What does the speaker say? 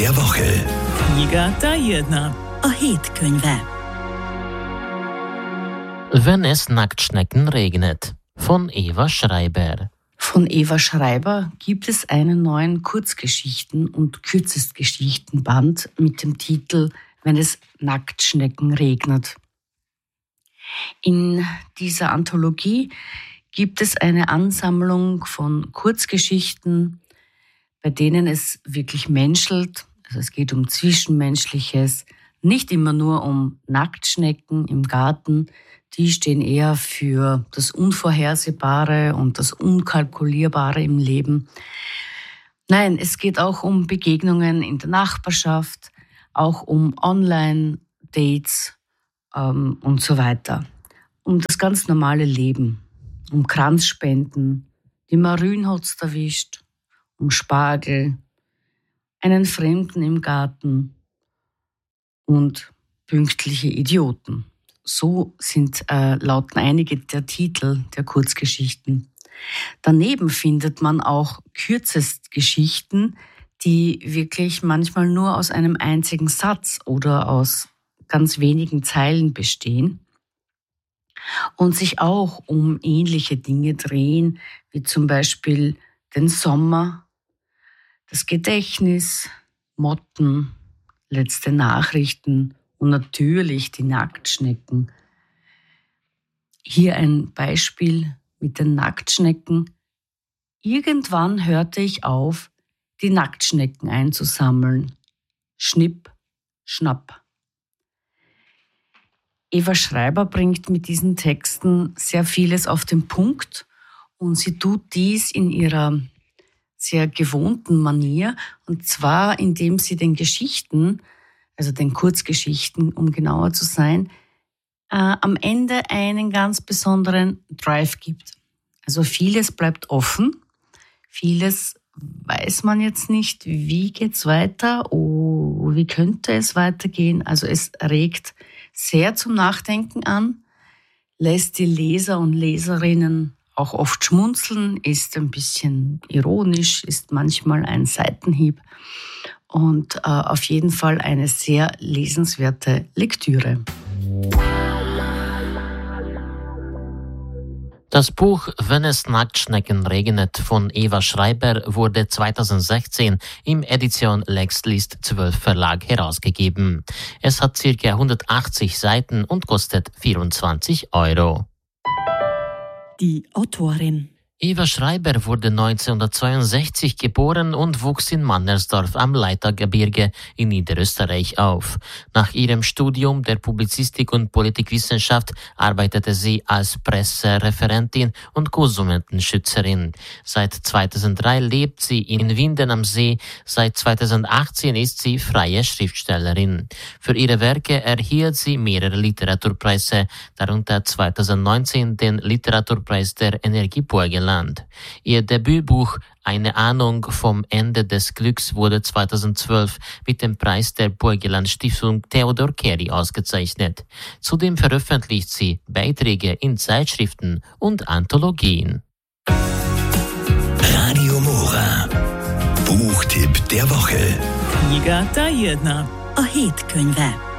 der Woche. Knigata jedna. A hétkönyve. Wenn es Nacktschnecken regnet. Von Eva Schreiber. Von Eva Schreiber gibt es einen neuen Kurzgeschichten- und Kürzestgeschichtenband mit dem Titel Wenn es Nacktschnecken regnet. In dieser Anthologie gibt es eine Ansammlung von Kurzgeschichten, bei denen es wirklich menschelt. Also es geht um Zwischenmenschliches, nicht immer nur um Nacktschnecken im Garten. Die stehen eher für das Unvorhersehbare und das Unkalkulierbare im Leben. Nein, es geht auch um Begegnungen in der Nachbarschaft, auch um Online-Dates und so weiter. Um das ganz normale Leben, um Kranzspenden, die Marün hat's erwischt, um Spargel, einen Fremden im Garten und pünktliche Idioten. So lauten einige der Titel der Kurzgeschichten. Daneben findet man auch Kürzestgeschichten, die wirklich manchmal nur aus einem einzigen Satz oder aus ganz wenigen Zeilen bestehen und sich auch um ähnliche Dinge drehen, wie zum Beispiel den Sommer, das Gedächtnis, Motten, letzte Nachrichten und natürlich die Nacktschnecken. Hier ein Beispiel mit den Nacktschnecken. Irgendwann hörte ich auf, die Nacktschnecken einzusammeln. Schnipp, schnapp. Eva Schreiber bringt mit diesen Texten sehr vieles auf den Punkt und sie tut dies in ihrer sehr gewohnten Manier, und zwar indem sie den Geschichten, also den Kurzgeschichten, um genauer zu sein, am Ende einen ganz besonderen Drive gibt. Also vieles bleibt offen, vieles weiß man jetzt nicht, wie geht's weiter, wie könnte es weitergehen. Also es regt sehr zum Nachdenken an, lässt die Leser und Leserinnen auch oft schmunzeln, ist ein bisschen ironisch, ist manchmal ein Seitenhieb und auf jeden Fall eine sehr lesenswerte Lektüre. Das Buch Wenn es Nacktschnecken regnet von Eva Schreiber wurde 2016 im Edition Lexlist 12 Verlag herausgegeben. Es hat ca. 180 Seiten und kostet 24 €. Die Autorin. Eva Schreiber wurde 1962 geboren und wuchs in Mannersdorf am Leitergebirge in Niederösterreich auf. Nach ihrem Studium der Publizistik und Politikwissenschaft arbeitete sie als Pressereferentin und Konsumentenschützerin. Seit 2003 lebt sie in Winden am See. Seit 2018 ist sie freie Schriftstellerin. Für ihre Werke erhielt sie mehrere Literaturpreise, darunter 2019 den Literaturpreis der Energie Burgenland. Ihr Debütbuch Eine Ahnung vom Ende des Glücks wurde 2012 mit dem Preis der Burgenland Stiftung Theodor Keri ausgezeichnet. Zudem veröffentlicht sie Beiträge in Zeitschriften und Anthologien. Radio Mora. Buchtipp der Woche. Knigata jedna. A hétkönyve.